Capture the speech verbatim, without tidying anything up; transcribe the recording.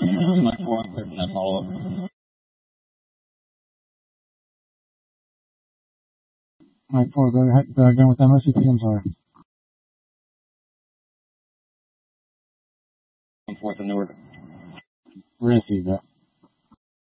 My four, clear for that follow-up. My four, go ahead, go again with M O C P, I'm sorry. Fourth and Newark. We're gonna see that.